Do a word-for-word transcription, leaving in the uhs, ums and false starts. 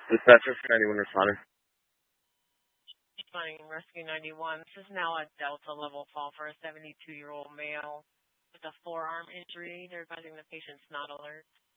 Dispatcher for ninety-one responder. Finding Rescue ninety-one. This is now a Delta level call for a seventy-two-year-old male with a forearm injury. They're advising the patient's not alert.